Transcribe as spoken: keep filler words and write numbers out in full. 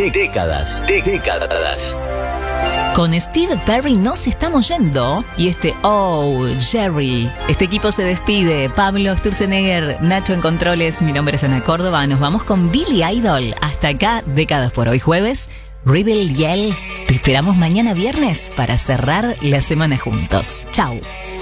de décadas, de décadas. Con Steve Perry nos estamos yendo. Y este Oh, Jerry. Este equipo se despide. Pablo Sturzenegger, Nacho en controles. Mi nombre es Ana Córdoba. Nos vamos con Billy Idol. Hasta acá, décadas por hoy jueves. Rebel Yell. Te esperamos mañana viernes para cerrar la semana juntos. Chau.